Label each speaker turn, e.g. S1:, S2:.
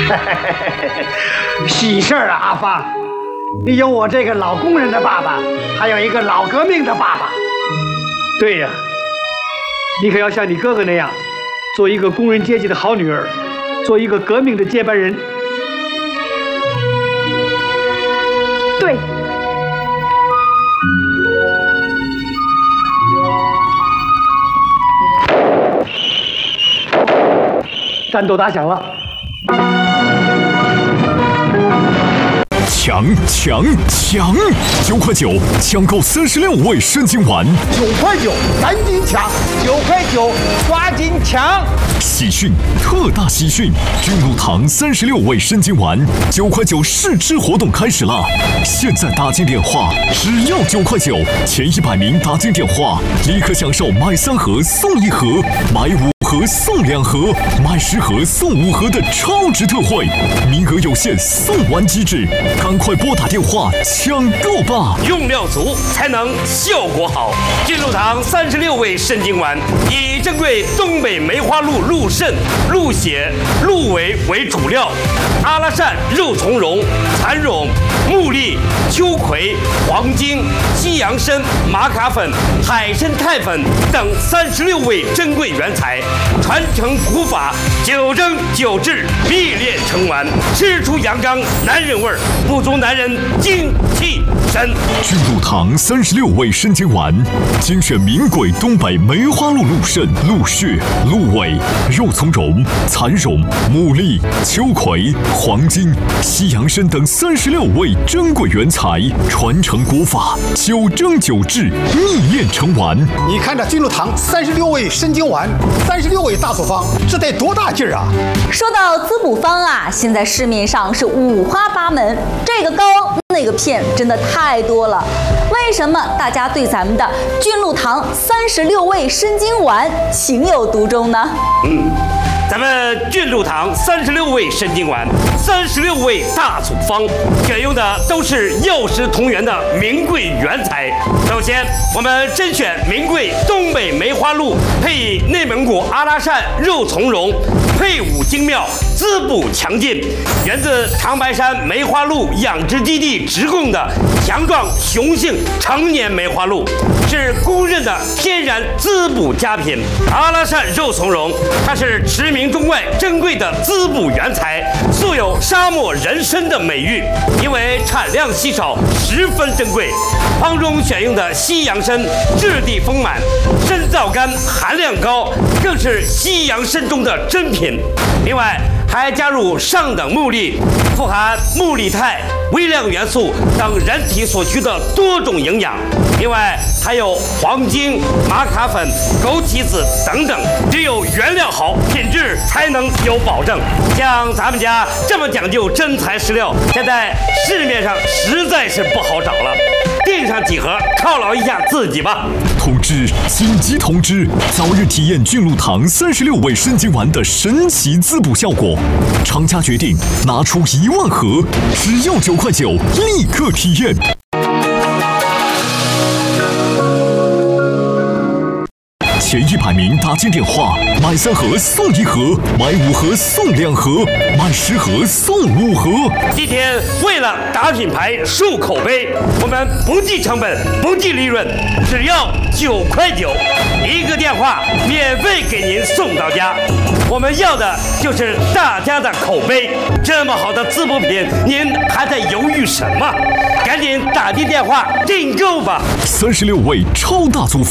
S1: 喜事儿啊，阿芳，你有我这个老工人的爸爸，还有一个老革命的爸爸。
S2: 对呀，你可要像你哥哥那样，做一个工人阶级的好女儿，做一个革命的接班人。
S3: 对。
S2: 战斗打响了。
S4: 抢！9块9抢购36味生津丸
S5: ，9块9赶紧抢，9块9抓紧抢！
S4: 喜讯，特大喜讯！君鹿堂36味生津丸9块9试吃活动开始了，现在打进电话，只要9块9，前100名打进电话，立刻享受买3盒送1盒，买5盒送2盒，买10盒送5盒的超值特惠，名额有限，送完即止，赶快拨打电话抢购吧！
S6: 用料足才能效果好。君鹿堂36味生津丸以珍贵东北梅花鹿鹿肾、鹿血、鹿尾为主料，阿拉善肉苁蓉、蚕蛹、木栗、秋葵、黄精、西洋参、玛卡粉、海参肽粉等36味珍贵原材，传承古法，9蒸9制，秘炼成丸，吃出阳刚男人味儿，不足男人精气神。
S4: 君鹿堂36味生津丸，精选名贵东北梅花鹿鹿肾、鹿血、鹿尾、肉苁蓉、蚕蛹、牡蛎、秋葵、黄精、西洋参等36味珍贵原材，传承古法，9蒸9制，秘炼成丸。
S5: 你看这君鹿堂36味生津丸，36味大组方，这得多大劲儿啊！
S7: 说到滋补方啊，现在市面上是五花八门，这个膏那个片真的太多了。为什么大家对咱们的君鹿堂36味生津丸情有独钟呢？
S6: 咱们君鹿堂36味生津丸，36味大组方，选用的都是药食同源的名贵原材。首先，我们甄选名贵东北梅花鹿，配以内蒙古阿拉善肉苁蓉，配伍精妙，滋补强劲，源自长白山梅花鹿养殖基地直供的强壮雄性成年梅花鹿，是公认的天然滋补佳品。阿拉善肉苁蓉，它是驰名中外珍贵的滋补原材，素有沙漠人参的美誉，因为产量稀少，十分珍贵。方中选用的西洋参质地丰满，参皂苷含量高，更是西洋参中的珍品。另外还加入上等木栗，富含木栗肽、微量元素等人体所需的多种营养。另外还有黄精、玛卡粉、枸杞子等等，只有原料好，品质才能有保证。像咱们家这么讲究真材实料，现在市面上实在是不好找了。订上几盒犒劳一下自己吧。
S4: 通知！紧急通知！早日体验君鹿堂36味生津丸的神奇滋补效果。厂家决定拿出1万盒，只要9块9，立刻体验。前100名打进电话，买3盒送1盒，买5盒送2盒，买10盒送5盒。
S6: 今天为了打品牌、树口碑，我们不计成本、不计利润，只要9块9，一个电话免费给您送到家。我们要的就是大家的口碑。这么好的滋补品，您还在犹豫什么？赶紧打进电话订购吧！
S4: 36味超大组。